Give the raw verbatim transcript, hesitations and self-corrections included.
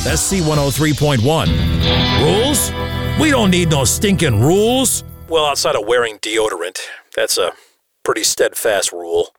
S C one oh three point one. Rules? We don't need no stinking rules. Well, outside of wearing deodorant. That's a pretty steadfast rule.